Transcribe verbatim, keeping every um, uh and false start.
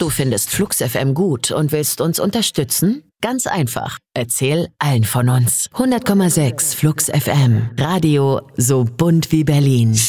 Du findest Flux F M gut und willst uns unterstützen? Ganz einfach. Erzähl allen von uns. hundert Komma sechs Flux F M. Radio so bunt wie Berlin.